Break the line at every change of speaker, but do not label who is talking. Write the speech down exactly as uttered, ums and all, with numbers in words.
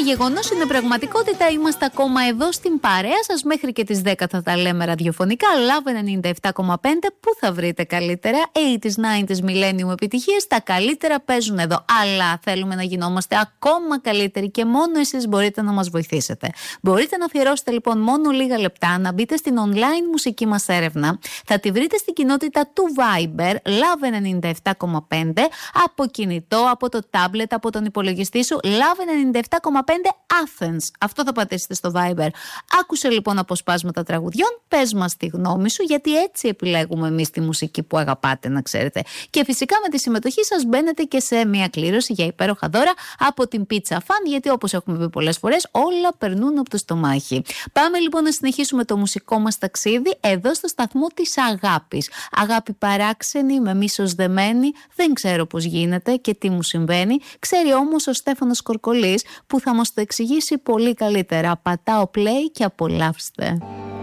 γεγονός είναι πραγματικότητα. Είμαστε ακόμα εδώ στην παρέα σας. Μέχρι και τις δέκα θα τα λέμε ραδιοφωνικά. Love ενενήντα επτά κόμμα πέντε. Πού θα βρείτε καλύτερα? ογδόντα, ενενήντα, Millennium επιτυχίες. Τα καλύτερα παίζουν εδώ. Αλλά θέλουμε να γινόμαστε ακόμα καλύτεροι και μόνο εσείς μπορείτε να μας βοηθήσετε. Μπορείτε να αφιερώσετε λοιπόν μόνο λίγα λεπτά, να μπείτε στην online μουσική μας έρευνα. Θα τη βρείτε στην κοινότητα του Viber, Love ενενήντα επτά κόμμα πέντε, από κινητό, από το tablet, από τον υπολογιστή σου, Love ενενήντα επτά κόμμα πέντε Athens. Αυτό θα πατήσετε στο Viber. Άκουσε λοιπόν αποσπάσματα τραγουδιών, πες μας τη γνώμη σου, γιατί έτσι επιλέγουμε εμείς τη μουσική που αγαπάτε, να ξέρετε. Και φυσικά με τη συμμετοχή σας μπαίνετε και σε μια κλήρωση για υπέροχα δώρα από την Pizza Fan, γιατί όπως έχουμε πει πολλές φορές, όλα περνούν από το στομάχι. Πάμε λοιπόν να συνεχίσουμε το μουσικό μας ταξίδι εδώ στο σταθμό της αγάπης. Αγάπη παράξενη, με μίσος δεμένη, δεν ξέρω πώς γίνεται και τι μου συμβαίνει. Ξέρει όμως ο Στέφανος Κορκολής που θα μας το εξηγήσει πολύ καλύτερα. Πατάω play και απολαύστε.